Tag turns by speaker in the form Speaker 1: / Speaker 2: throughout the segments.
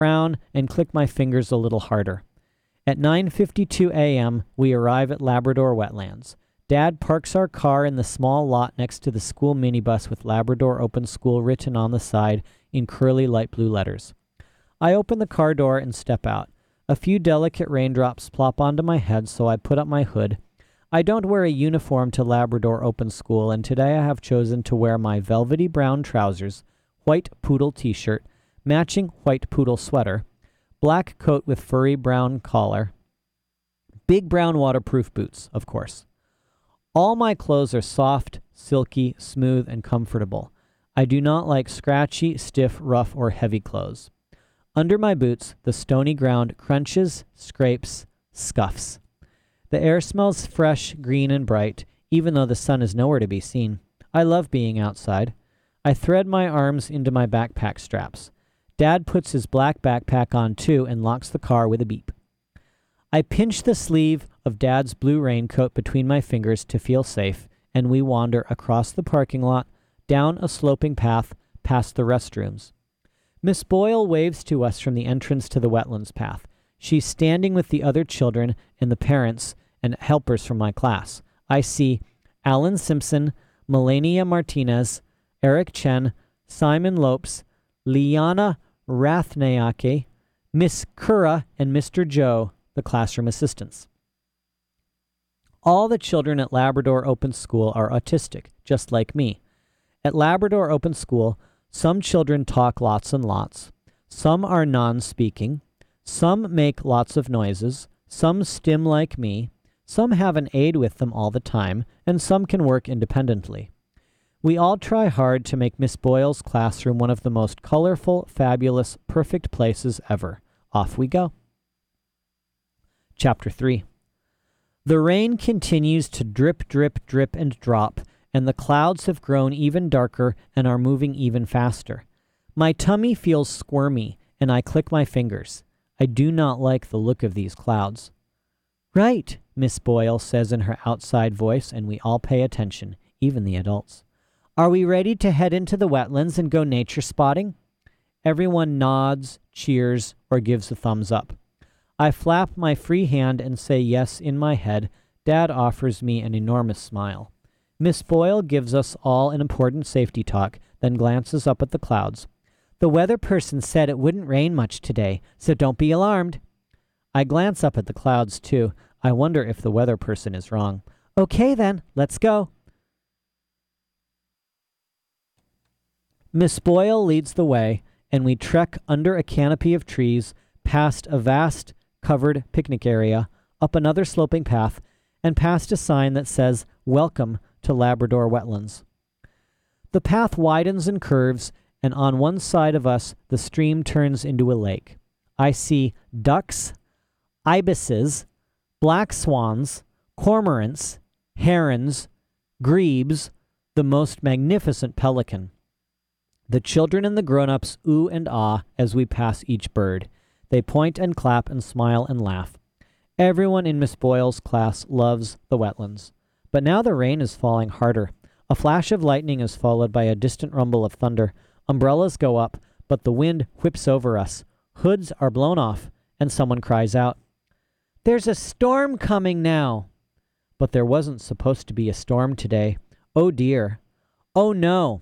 Speaker 1: around and click my fingers a little harder. At 9:52 a.m., we arrive at Labrador Wetlands. Dad parks our car in the small lot next to the school minibus with Labrador Open School written on the side in curly light blue letters. I open the car door and step out. A few delicate raindrops plop onto my head, so I put up my hood. I don't wear a uniform to Labrador Open School, and today I have chosen to wear my velvety brown trousers, white poodle t-shirt, matching white poodle sweater, black coat with furry brown collar, big brown waterproof boots, of course. All my clothes are soft, silky, smooth, and comfortable. I do not like scratchy, stiff, rough, or heavy clothes. Under my boots, the stony ground crunches, scrapes, scuffs. The air smells fresh, green, and bright, even though the sun is nowhere to be seen. I love being outside. I thread my arms into my backpack straps. Dad puts his black backpack on too and locks the car with a beep. I pinch the sleeve of Dad's blue raincoat between my fingers to feel safe, and we wander across the parking lot, down a sloping path, past the restrooms. Miss Boyle waves to us from the entrance to the wetlands path. She's standing with the other children and the parents and helpers from my class. I see Alan Simpson, Melania Martinez, Eric Chen, Simon Lopes, Liana Rathneake, Miss Kura, and Mr. Joe, the classroom assistants. All the children at Labrador Open School are autistic, just like me. At Labrador Open School, some children talk lots and lots. Some are non-speaking. Some make lots of noises. Some stim like me. Some have an aide with them all the time, and some can work independently. We all try hard to make Miss Boyle's classroom one of the most colorful, fabulous, perfect places ever. Off we go. Chapter 3. The rain continues to drip, drip, drip, and drop, and the clouds have grown even darker and are moving even faster. My tummy feels squirmy, and I click my fingers. I do not like the look of these clouds. Right, Miss Boyle says in her outside voice, and we all pay attention, even the adults. Are we ready to head into the wetlands and go nature spotting? Everyone nods, cheers, or gives a thumbs up. I flap my free hand and say yes in my head. Dad offers me an enormous smile. Miss Boyle gives us all an important safety talk, then glances up at the clouds. The weather person said it wouldn't rain much today, so don't be alarmed. I glance up at the clouds, too. I wonder if the weather person is wrong. Okay, then, let's go. Miss Boyle leads the way, and we trek under a canopy of trees, past a vast, covered picnic area, up another sloping path, and past a sign that says, Welcome to Labrador Wetlands. The path widens and curves, and on one side of us, the stream turns into a lake. I see ducks, ibises, black swans, cormorants, herons, grebes, the most magnificent pelican. The children and the grown-ups ooh and ah as we pass each bird. They point and clap and smile and laugh. Everyone in Miss Boyle's class loves the wetlands. But now the rain is falling harder. A flash of lightning is followed by a distant rumble of thunder. Umbrellas go up, but the wind whips over us. Hoods are blown off, and someone cries out, There's a storm coming now! But there wasn't supposed to be a storm today. Oh dear. Oh no.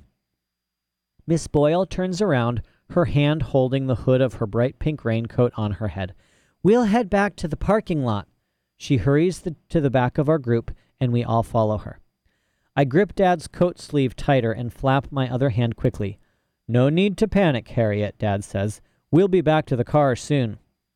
Speaker 1: Miss Boyle turns around, her hand holding the hood of her bright pink raincoat on her head. We'll head back to the parking lot. She hurries to the back of our group, and we all follow her. I grip Dad's coat sleeve tighter and flap my other hand quickly. No need to panic, Harriet, Dad says. We'll be back to the car soon.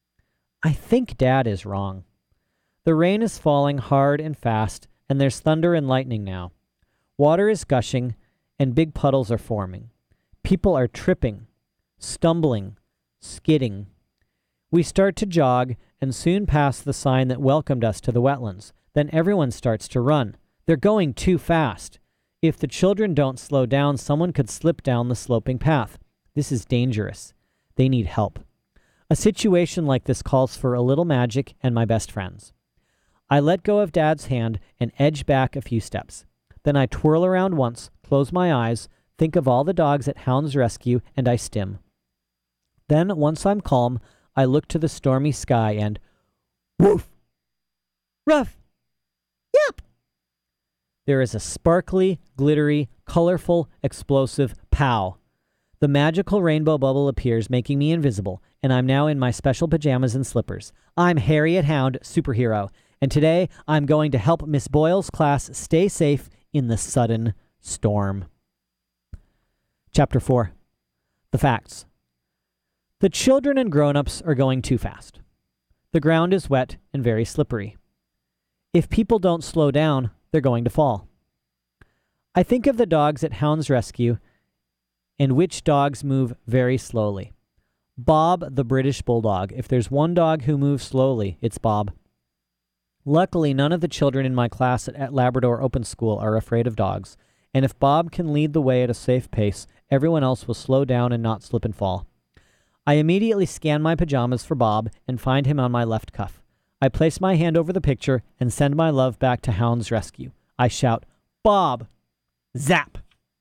Speaker 1: I think Dad is wrong. The rain is falling hard and fast, and there's thunder and lightning now. Water is gushing, and big puddles are forming. People are tripping, stumbling, skidding. We start to jog and soon pass the sign that welcomed us to the wetlands. Then everyone starts to run. They're going too fast. If the children don't slow down, someone could slip down the sloping path. This is dangerous. They need help. A situation like this calls for a little magic and my best friends. I let go of Dad's hand and edge back a few steps. Then I twirl around once, close my eyes, think of all the dogs at Hound's Rescue, and I stim. Then, once I'm calm, I look to the stormy sky and woof! Ruff! Yep! There is a sparkly, glittery, colorful, explosive pow. The magical rainbow bubble appears, making me invisible, and I'm now in my special pajamas and slippers. I'm Harriet Hound, superhero, and today I'm going to help Miss Boyle's class stay safe in the sudden storm. Chapter 4. The facts. The children and grown-ups are going too fast. The ground is wet and very slippery. If people don't slow down, they're going to fall. I think of the dogs at Hound's Rescue and which dogs move very slowly. Bob, the British Bulldog. If there's one dog who moves slowly, it's Bob. Luckily, none of the children in my class at Labrador Open School are afraid of dogs, and if Bob can lead the way at a safe pace, everyone else will slow down and not slip and fall. I immediately scan my pajamas for Bob and find him on my left cuff. I place my hand over the picture and send my love back to Hound's Rescue. I shout, "Bob!" Zap!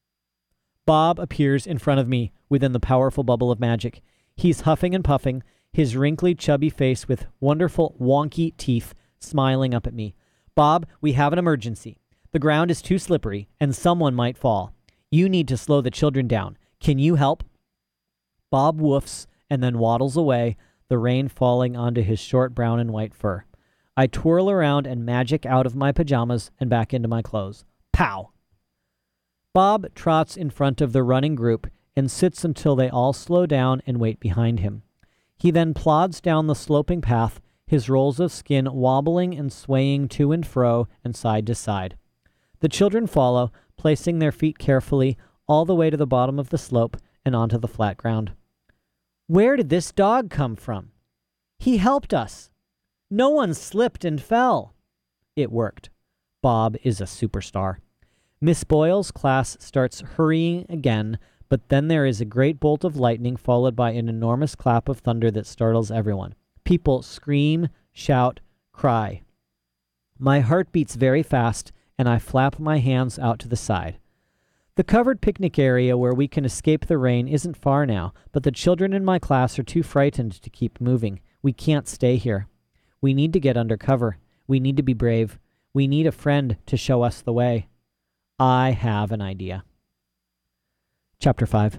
Speaker 1: Bob appears in front of me within the powerful bubble of magic. He's huffing and puffing, his wrinkly, chubby face with wonderful, wonky teeth smiling up at me. "Bob, we have an emergency. The ground is too slippery, and someone might fall. You need to slow the children down. Can you help?" Bob woofs and then waddles away, the rain falling onto his short brown and white fur. I twirl around and magic out of my pajamas and back into my clothes. Pow! Bob trots in front of the running group and sits until they all slow down and wait behind him. He then plods down the sloping path, his rolls of skin wobbling and swaying to and fro and side to side. The children follow, placing their feet carefully all the way to the bottom of the slope and onto the flat ground. Where did this dog come from? He helped us. No one slipped and fell. It worked. Bob is a superstar. Miss Boyle's class starts hurrying again, but then there is a great bolt of lightning followed by an enormous clap of thunder that startles everyone. People scream, shout, cry. My heart beats very fast, and I flap my hands out to the side. The covered picnic area where we can escape the rain isn't far now, but the children in my class are too frightened to keep moving. We can't stay here. We need to get under cover. We need to be brave. We need a friend to show us the way. I have an idea. Chapter 5.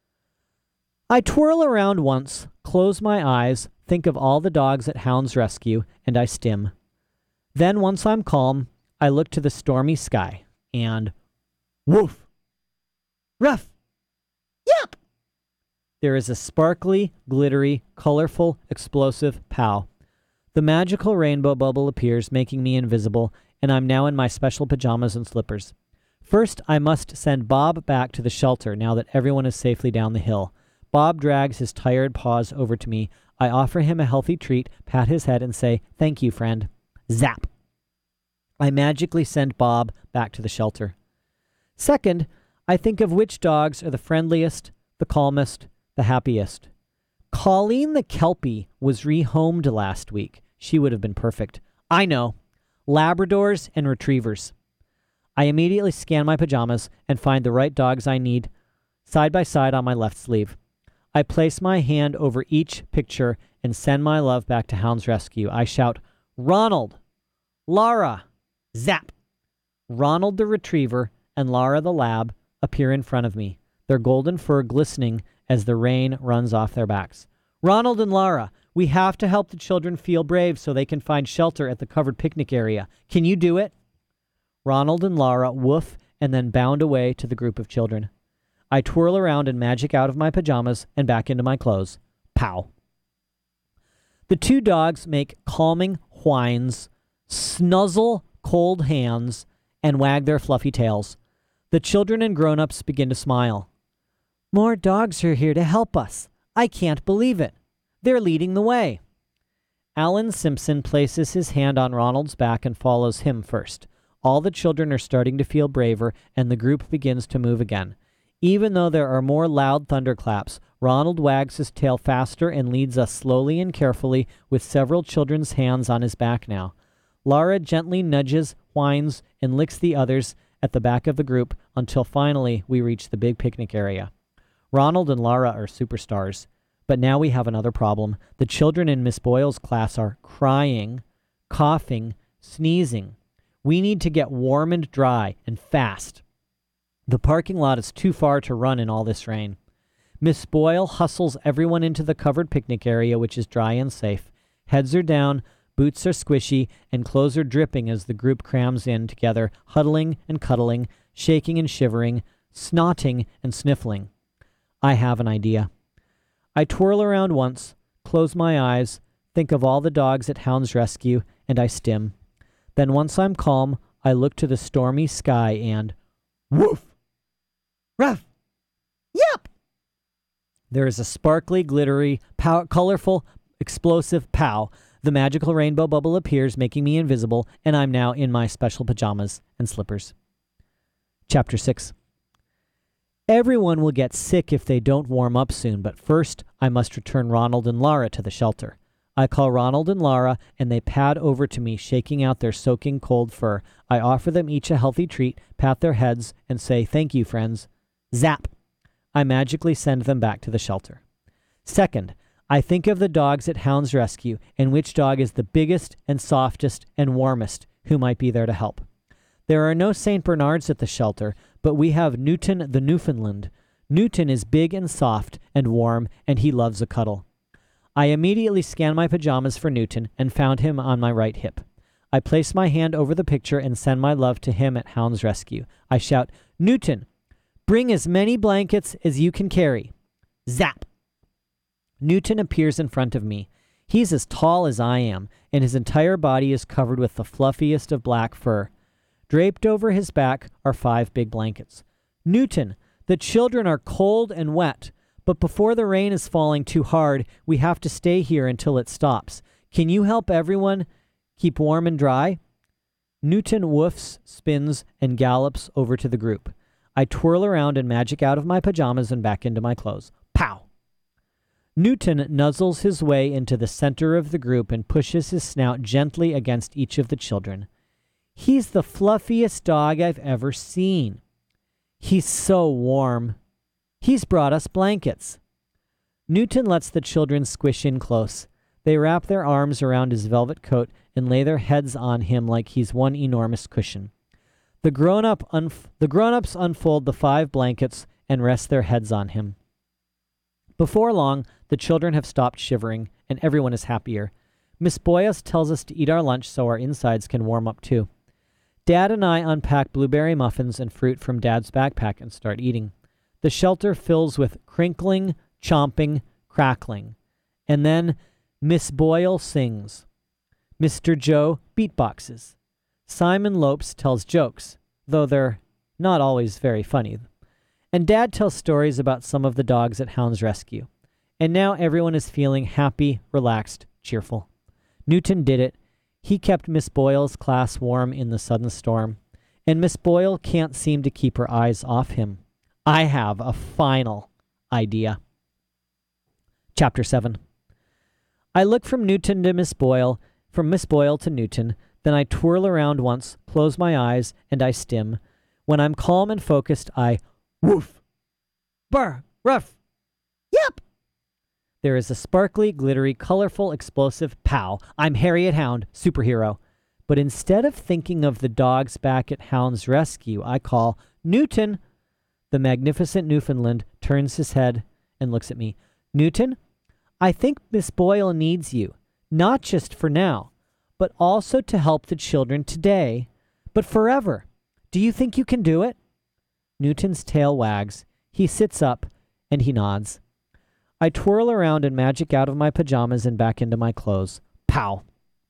Speaker 1: I twirl around once, close my eyes, think of all the dogs at Hound's Rescue, and I stim. Then, once I'm calm, I look to the stormy sky, and woof! Ruff! Yep! There is a sparkly, glittery, colorful, explosive pow. The magical rainbow bubble appears, making me invisible, and I'm now in my special pajamas and slippers. First, I must send Bob back to the shelter now that everyone is safely down the hill. Bob drags his tired paws over to me. I offer him a healthy treat, pat his head, and say, "Thank you, friend." Zap! I magically send Bob back to the shelter. Second, I think of which dogs are the friendliest, the calmest, the happiest. Colleen the Kelpie was rehomed last week. She would have been perfect. I know. Labradors and Retrievers. I immediately scan my pajamas and find the right dogs I need, side by side on my left sleeve. I place my hand over each picture and send my love back to Hound's Rescue. I shout, "Ronald! Lara!" Zap! Ronald the Retriever and Lara the Lab appear in front of me, their golden fur glistening as the rain runs off their backs. "Ronald and Lara, we have to help the children feel brave so they can find shelter at the covered picnic area. Can you do it?" Ronald and Lara woof and then bound away to the group of children. I twirl around and magic out of my pajamas and back into my clothes. Pow! The two dogs make calming whines, snuzzle cold hands, and wag their fluffy tails. The children and grown-ups begin to smile. More dogs are here to help us. I can't believe it. They're leading the way. Alan Simpson places his hand on Ronald's back and follows him first. All the children are starting to feel braver, and the group begins to move again. Even though there are more loud thunderclaps, Ronald wags his tail faster and leads us slowly and carefully with several children's hands on his back now. Lara gently nudges, whines, and licks the others at the back of the group until finally we reach the big picnic area. Ronald and Lara are superstars. But now we have another problem. The children in Miss Boyle's class are crying, coughing, sneezing. We need to get warm and dry and fast. The parking lot is too far to run in all this rain. Miss Boyle hustles everyone into the covered picnic area, which is dry and safe. Heads are down, boots are squishy, and clothes are dripping as the group crams in together, huddling and cuddling, shaking and shivering, snotting and sniffling. I have an idea. I twirl around once, close my eyes, think of all the dogs at Hound's Rescue, and I stim. Then once I'm calm, I look to the stormy sky and woof! Ruff! Yep! There is a sparkly, glittery, colorful, explosive pow. The magical rainbow bubble appears, making me invisible, and I'm now in my special pajamas and slippers. Chapter 6. Everyone will get sick if they don't warm up soon, but first I must return Ronald and Lara to the shelter. I call Ronald and Lara, and they pad over to me, shaking out their soaking cold fur. I offer them each a healthy treat, pat their heads, and say, "Thank you, friends." Zap! I magically send them back to the shelter. Second, I think of the dogs at Hound's Rescue, and which dog is the biggest and softest and warmest who might be there to help. There are no St. Bernards at the shelter, but we have Newton the Newfoundland. Newton is big and soft and warm, and he loves a cuddle. I immediately scan my pajamas for Newton and found him on my right hip. I place my hand over the picture and send my love to him at Hound's Rescue. I shout, "Newton, bring as many blankets as you can carry." Zap! Newton appears in front of me. He's as tall as I am, and his entire body is covered with the fluffiest of black fur. Draped over his back are 5 big blankets. "Newton, the children are cold and wet, but before the rain is falling too hard, we have to stay here until it stops. Can you help everyone keep warm and dry?" Newton woofs, spins, and gallops over to the group. I twirl around and magic out of my pajamas and back into my clothes. Pow! Newton nuzzles his way into the center of the group and pushes his snout gently against each of the children. He's the fluffiest dog I've ever seen. He's so warm. He's brought us blankets. Newton lets the children squish in close. They wrap their arms around his velvet coat and lay their heads on him like he's one enormous cushion. The grown-ups unfold the 5 blankets and rest their heads on him. Before long, the children have stopped shivering, and everyone is happier. Miss Boyas tells us to eat our lunch so our insides can warm up too. Dad and I unpack blueberry muffins and fruit from Dad's backpack and start eating. The shelter fills with crinkling, chomping, crackling. And then Miss Boyle sings. Mr. Joe beatboxes. Simon Lopes tells jokes, though they're not always very funny. And Dad tells stories about some of the dogs at Hound's Rescue. And now everyone is feeling happy, relaxed, cheerful. Newton did it. He kept Miss Boyle's class warm in the sudden storm. And Miss Boyle can't seem to keep her eyes off him. I have a final idea. Chapter 7. I look from Newton to Miss Boyle, from Miss Boyle to Newton, then I twirl around once, close my eyes, and I stim. When I'm calm and focused, I woof, burr, ruff, yep! There is a sparkly, glittery, colorful, explosive pow. I'm Harriet Hound, superhero. But instead of thinking of the dogs back at Hound's Rescue, I call, "Newton!" The magnificent Newfoundland turns his head and looks at me. "Newton, I think Miss Boyle needs you, not just for now, but also to help the children today, but forever. Do you think you can do it?" Newton's tail wags. He sits up, and he nods. I twirl around and magic out of my pajamas and back into my clothes. Pow!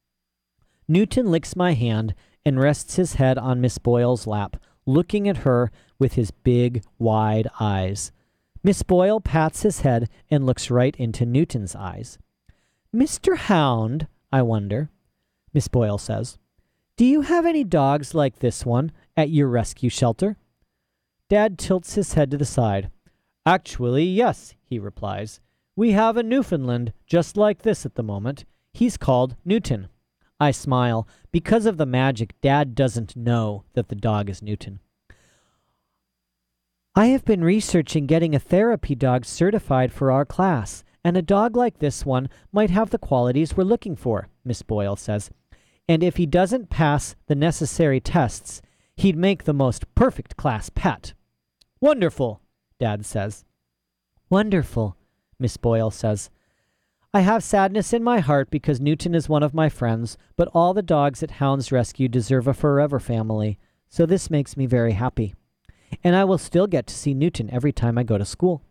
Speaker 1: Newton licks my hand and rests his head on Miss Boyle's lap, looking at her with his big, wide eyes. Miss Boyle pats his head and looks right into Newton's eyes. "Mr. Hound, I wonder," Miss Boyle says, "do you have any dogs like this one at your rescue shelter?" Dad tilts his head to the side. "Actually, yes," he replies. "We have a Newfoundland just like this at the moment. He's called Newton." I smile. Because of the magic, Dad doesn't know that the dog is Newton. "I have been researching getting a therapy dog certified for our class, and a dog like this one might have the qualities we're looking for, Miss Boyle says. And if he doesn't pass the necessary tests, he'd make the most perfect class pet. Wonderful, Dad says. Wonderful, Miss Boyle says. I have sadness in my heart because Newton is one of my friends, but all the dogs at Hounds Rescue deserve a forever family, so this makes me very happy. And I will still get to see Newton every time I go to school.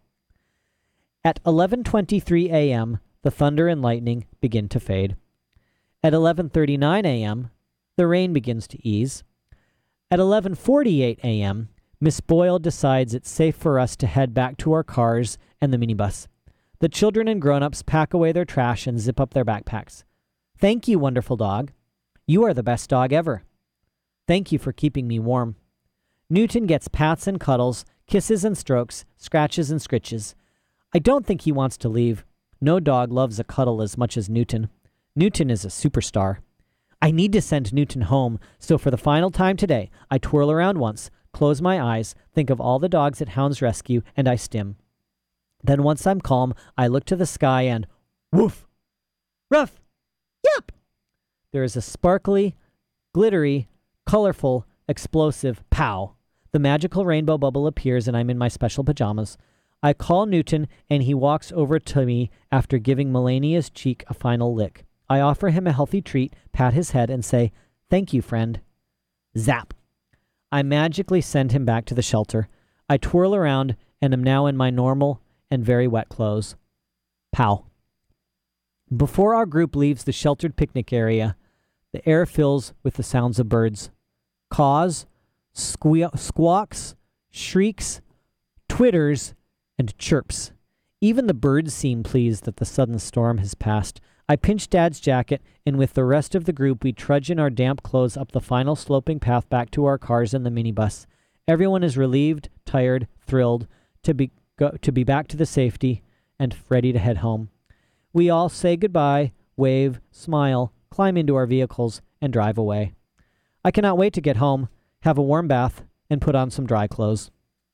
Speaker 1: At 11:23 a.m., the thunder and lightning begin to fade. At 11:39 a.m., the rain begins to ease. At 11:48 a.m., Miss Boyle decides it's safe for us to head back to our cars and the minibus. The children and grown-ups pack away their trash and zip up their backpacks. Thank you, wonderful dog. You are the best dog ever. Thank you for keeping me warm. Newton gets pats and cuddles, kisses and strokes, scratches and scritches. I don't think he wants to leave. No dog loves a cuddle as much as Newton. Newton is a superstar. I need to send Newton home, so for the final time today, I twirl around once, close my eyes, think of all the dogs at Hounds Rescue, and I stim. Then once I'm calm, I look to the sky and woof! Ruff! Yep! There is a sparkly, glittery, colorful, explosive pow. The magical rainbow bubble appears and I'm in my special pajamas. I call Newton and he walks over to me after giving Melania's cheek a final lick. I offer him a healthy treat, pat his head, and say, "Thank you, friend." Zap! I magically send him back to the shelter. I twirl around and am now in my normal and very wet clothes. Pow. Before our group leaves the sheltered picnic area, the air fills with the sounds of birds. Caws, squawks, shrieks, twitters, and chirps. Even the birds seem pleased that the sudden storm has passed. I pinch Dad's jacket, and with the rest of the group, we trudge in our damp clothes up the final sloping path back to our cars and the minibus. Everyone is relieved, tired, thrilled to be back to the safety and ready to head home. We all say goodbye, wave, smile, climb into our vehicles, and drive away. I cannot wait to get home, have a warm bath, and put on some dry clothes.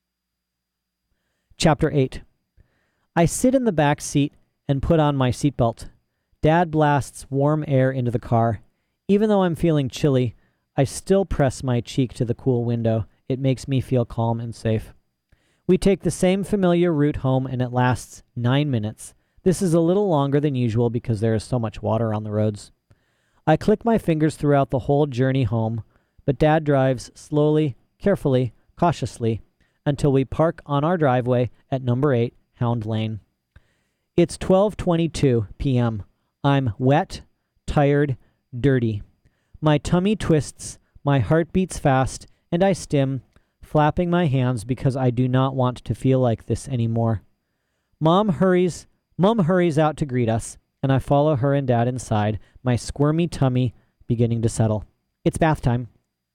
Speaker 1: Chapter 8. I sit in the back seat and put on my seatbelt. Dad blasts warm air into the car. Even though I'm feeling chilly, I still press my cheek to the cool window. It makes me feel calm and safe. We take the same familiar route home and it lasts 9 minutes. This is a little longer than usual because there is so much water on the roads. I click my fingers throughout the whole journey home, but Dad drives slowly, carefully, cautiously, until we park on our driveway at number 8, Hound Lane. It's 12:22 p.m. I'm wet, tired, dirty. My tummy twists, my heart beats fast, and I stim, flapping my hands because I do not want to feel like this anymore. Mom hurries out to greet us, and I follow her and Dad inside, my squirmy tummy beginning to settle. It's bath time.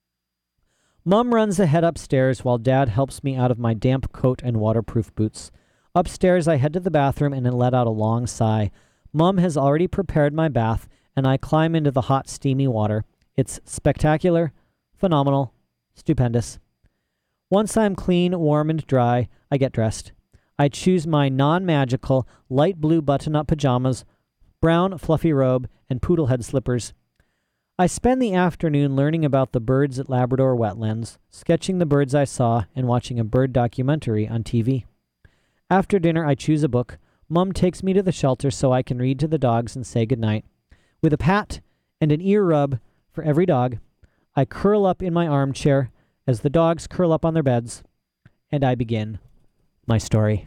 Speaker 1: Mom runs ahead upstairs while Dad helps me out of my damp coat and waterproof boots. Upstairs, I head to the bathroom and then let out a long sigh. Mom has already prepared my bath, and I climb into the hot, steamy water. It's spectacular, phenomenal, stupendous. Once I'm clean, warm, and dry, I get dressed. I choose my non-magical, light blue button-up pajamas, brown, fluffy robe, and poodlehead slippers. I spend the afternoon learning about the birds at Labrador Wetlands, sketching the birds I saw, and watching a bird documentary on TV. After dinner, I choose a book. Mom takes me to the shelter so I can read to the dogs and say goodnight. With a pat and an ear rub for every dog, I curl up in my armchair as the dogs curl up on their beds, and I begin my story.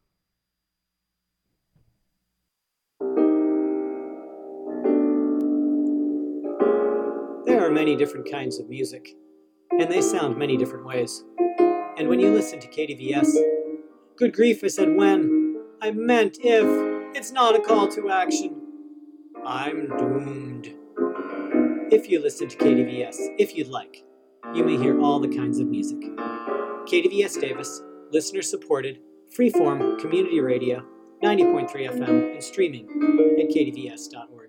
Speaker 1: There are many different kinds of music, and they sound many different ways. And when you listen to KDVS, good grief, I said when. I meant if. It's not a call to action. I'm doomed. If you listen to KDVS, if you'd like, you may hear all the kinds of music. KDVS Davis, listener-supported, freeform community radio, 90.3 FM, and streaming at kdvs.org.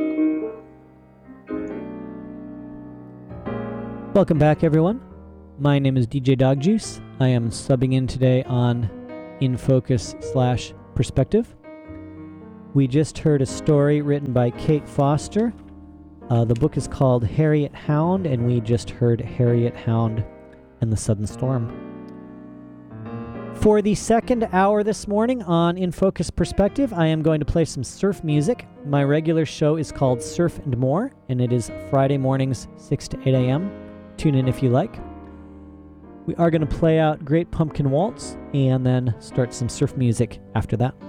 Speaker 1: Welcome back, everyone. My name is DJ Dog Juice. I am subbing in today on In Focus /Perspective. We just heard a story written by Kate Foster. The book is called Harriet Hound, and we just heard Harriet Hound and the Sudden Storm. For the second hour this morning on In Focus Perspective, I am going to play some surf music. My regular show is called Surf and More, and it is Friday mornings, 6 to 8 a.m. Tune in if you like. We are going to play out Great Pumpkin Waltz and then start some surf music after that.